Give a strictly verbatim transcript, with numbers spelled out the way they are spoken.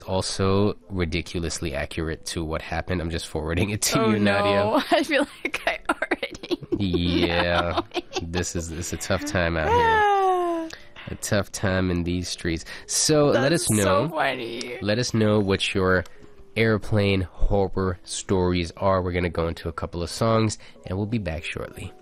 also ridiculously accurate to what happened. I'm just forwarding it to oh, you, no. Nadia. I feel like I already Yeah, know. this is it's a tough time out here. A tough time in these streets. So That's let us know. so funny. Let us know what your airplane horror stories are. We're gonna go into a couple of songs, and we'll be back shortly.